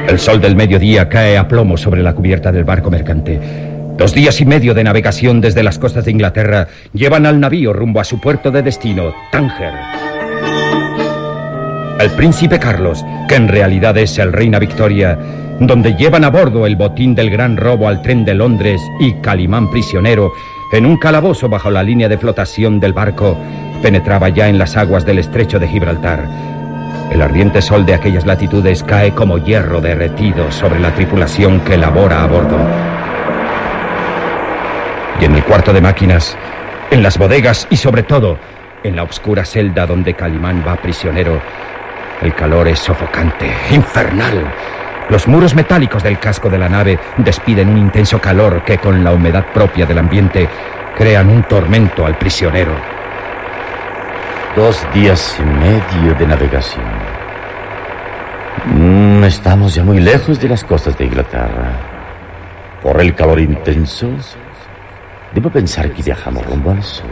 El sol del mediodía cae a plomo sobre la cubierta del barco mercante. 2 días y medio de navegación desde las costas de Inglaterra llevan al navío rumbo a su puerto de destino, Tánger. El príncipe Carlos, que en realidad es el reina Victoria, donde llevan a bordo el botín del gran robo al tren de Londres y Calimán prisionero, en un calabozo bajo la línea de flotación del barco, penetraba ya en las aguas del estrecho de Gibraltar. El ardiente sol de aquellas latitudes cae como hierro derretido sobre la tripulación que labora a bordo. Y en el cuarto de máquinas, en las bodegas y sobre todo en la oscura celda donde Calimán va prisionero, el calor es sofocante, infernal. Los muros metálicos del casco de la nave despiden un intenso calor que, con la humedad propia del ambiente, crean un tormento al prisionero. 2 días y medio de navegación. Estamos ya muy lejos de las costas de Inglaterra. Por el calor intenso, debo pensar que viajamos rumbo al sur.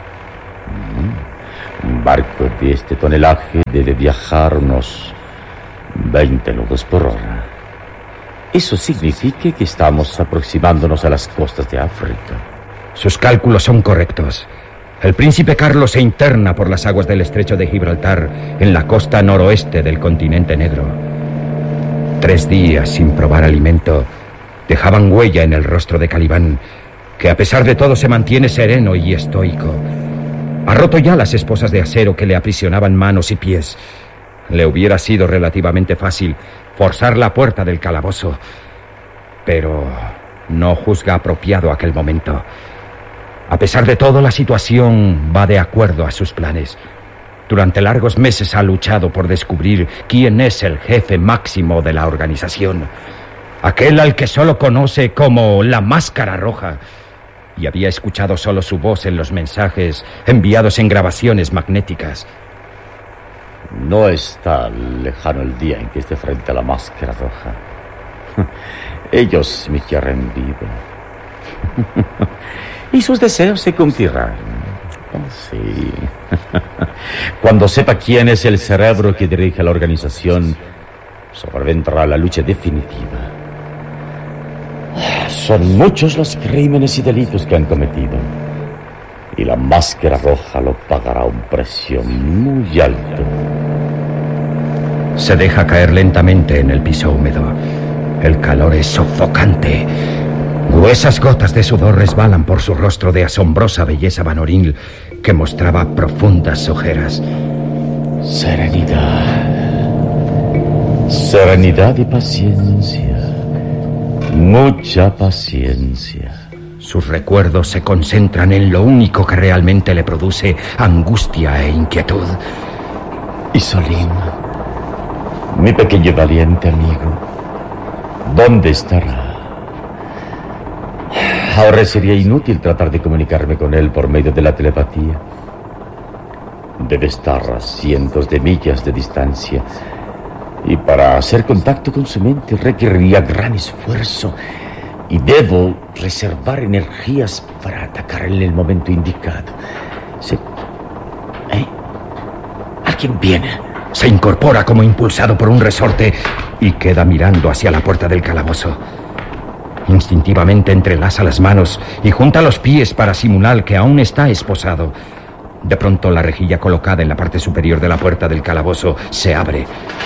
Un barco de este tonelaje debe viajar unos 20 nudos por hora. Eso significa que estamos aproximándonos a las costas de África. Sus cálculos son correctos. El príncipe Carlos se interna por las aguas del estrecho de Gibraltar, en la costa noroeste del continente negro. 3 días sin probar alimento dejaban huella en el rostro de Calimán, que a pesar de todo se mantiene sereno y estoico. Ha roto ya las esposas de acero que le aprisionaban manos y pies. Le hubiera sido relativamente fácil forzar la puerta del calabozo, pero no juzga apropiado aquel momento. A pesar de todo, la situación va de acuerdo a sus planes. Durante largos meses ha luchado por descubrir quién es el jefe máximo de la organización, aquel al que solo conoce como la Máscara Roja, y había escuchado solo su voz en los mensajes enviados en grabaciones magnéticas. No está lejano el día en que esté frente a la Máscara Roja. Ellos me quieren vivo. Y sus deseos se cumplirán. Sí. Cuando sepa quién es el cerebro que dirige la organización, sobrevendrá la lucha definitiva. Son muchos los crímenes y delitos que han cometido, y la Máscara Roja lo pagará a un precio muy alto. Se deja caer lentamente en el piso húmedo. El calor es sofocante. Gruesas gotas de sudor resbalan por su rostro de asombrosa belleza vanoril que mostraba profundas ojeras. Serenidad. Serenidad y paciencia. Mucha paciencia. Sus recuerdos se concentran en lo único que realmente le produce angustia e inquietud. Isolín, mi pequeño valiente amigo, ¿dónde estará? Ahora sería inútil tratar de comunicarme con él por medio de la telepatía. Debe estar a cientos de millas de distancia, y para hacer contacto con su mente requeriría gran esfuerzo, y debo reservar energías para atacar en el momento indicado. ¿Alguien viene? Se incorpora como impulsado por un resorte y queda mirando hacia la puerta del calabozo. Instintivamente entrelaza las manos y junta los pies para simular que aún está esposado. De pronto la rejilla colocada en la parte superior de la puerta del calabozo se abre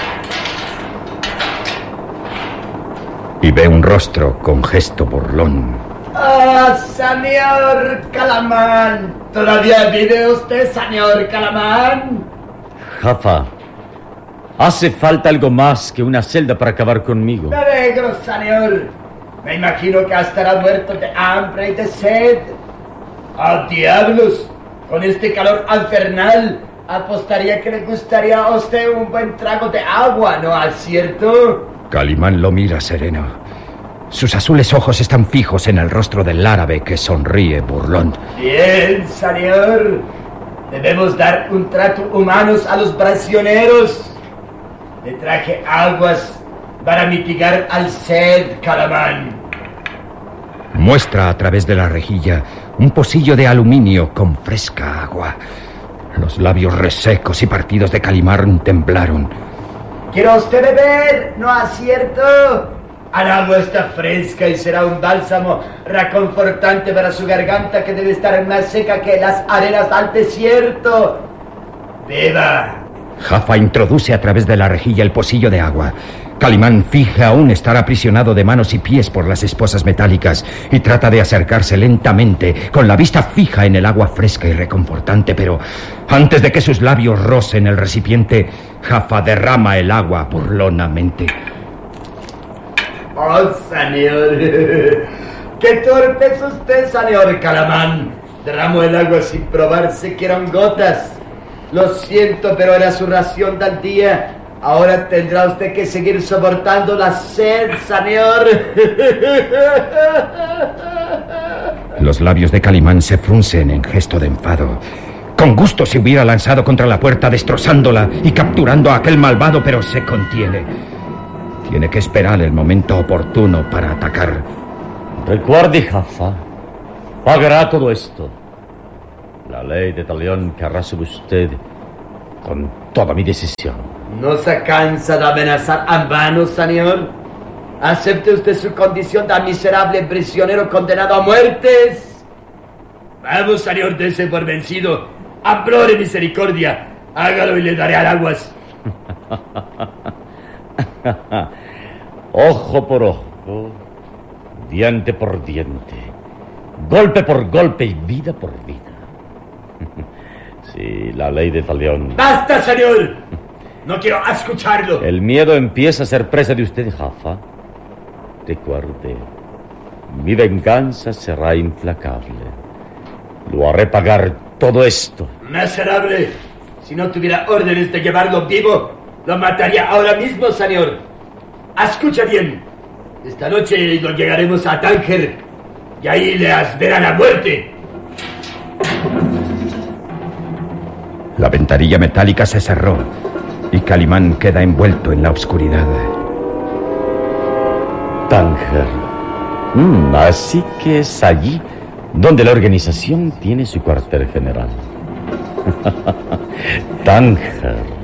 y ve un rostro con gesto burlón. ¡Ah, señor Calimán! ¿Todavía vive usted, señor Calimán? Jafa, hace falta algo más que una celda para acabar conmigo. Me alegro, señor. Me imagino que estará muerto de hambre y de sed. ¡Ah, diablos! Con este calor infernal, apostaría que le gustaría a usted un buen trago de agua, ¿no es cierto? Calimán lo mira sereno. Sus azules ojos están fijos en el rostro del árabe que sonríe burlón. Bien, señor. Debemos dar un trato humano a los prisioneros. Le traje aguas para mitigar al sed, Calimán. Muestra a través de la rejilla un pocillo de aluminio con fresca agua. Los labios resecos y partidos de Calimán temblaron. ¿Quiere usted beber? ¿No es cierto? El agua está fresca y será un bálsamo reconfortante para su garganta que debe estar más seca que las arenas del desierto. ¡Beba! Jaffa introduce a través de la rejilla el pocillo de agua. Calimán finge aún estar aprisionado de manos y pies por las esposas metálicas y trata de acercarse lentamente, con la vista fija en el agua fresca y reconfortante, pero antes de que sus labios rocen el recipiente, Jaffa derrama el agua burlonamente. ¡Oh, señor! ¡Qué torpe es usted, señor Calimán! Derramó el agua sin probar siquiera gotas. Lo siento, pero era su ración del día. Ahora tendrá usted que seguir soportando la sed, señor. Los labios de Calimán se fruncen en gesto de enfado. Con gusto se hubiera lanzado contra la puerta, destrozándola y capturando a aquel malvado, pero se contiene. Tiene que esperar el momento oportuno para atacar. Recuerde, Jaffa, pagará todo esto. La ley de Talión caerá sobre usted con toda mi decisión. ¿No se cansa de amenazar en vano, señor? Acepte usted su condición de miserable prisionero condenado a muertes. Vamos, señor, dése por vencido. Implore misericordia. Hágalo y le daré al aguas. Ojo por ojo, diente por diente, golpe por golpe y vida por vida. Sí, la ley de Talión. ¡Basta, señor! No quiero escucharlo. El miedo empieza a ser presa de usted, Jaffa. Recuerde, mi venganza será implacable. Lo haré pagar todo esto. Miserable. Si no tuviera órdenes de llevarlo vivo, lo mataría ahora mismo, señor. Escucha bien. Esta noche lo llegaremos a Tánger y ahí le esperan la muerte. La ventanilla metálica se cerró y Calimán queda envuelto en la oscuridad. Tánger. Así que es allí donde la organización tiene su cuartel general. Tánger.